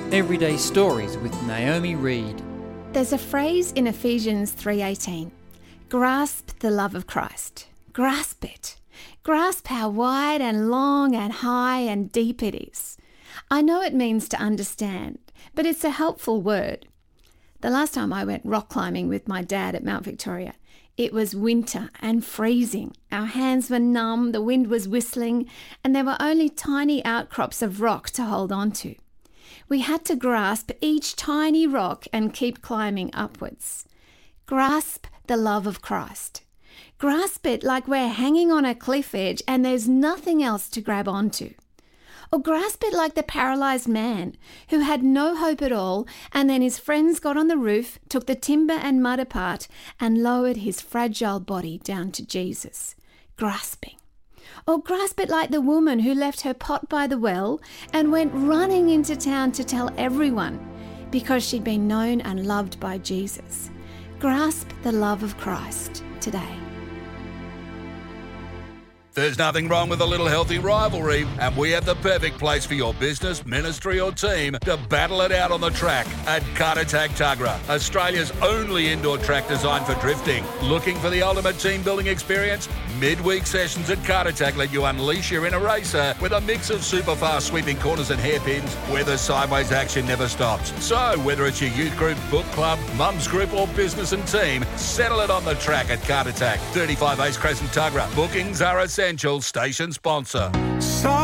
Everyday Stories with Naomi Reed. There's a phrase in Ephesians 3:18. Grasp the love of Christ. Grasp it. Grasp how wide and long and high and deep it is. I know it means to understand, but it's a helpful word. The last time I went rock climbing with my dad at Mount Victoria, it was winter and freezing. Our hands were numb, the wind was whistling, and there were only tiny outcrops of rock to hold on to. We had to grasp each tiny rock and keep climbing upwards. Grasp the love of Christ. Grasp it like we're hanging on a cliff edge and there's nothing else to grab onto. Or grasp it like the paralysed man who had no hope at all, and then his friends got on the roof, took the timber and mud apart and lowered his fragile body down to Jesus. Grasping. Or grasp it like the woman who left her pot by the well and went running into town to tell everyone because she'd been known and loved by Jesus. Grasp the love of Christ today. There's nothing wrong with a little healthy rivalry, and we have the perfect place for your business, ministry or team to battle it out on the track at Kart-A-Tak Tuggerah, Australia's only indoor track designed for drifting. Looking for the ultimate team building experience? Midweek sessions at Kart-A-Tak let you unleash your inner racer with a mix of super fast sweeping corners and hairpins where the sideways action never stops. So whether it's your youth group, book club, mum's group or business and team, settle it on the track at Kart-A-Tak, 35 Ace Crescent Tuggerah. Bookings are essential. Station sponsor.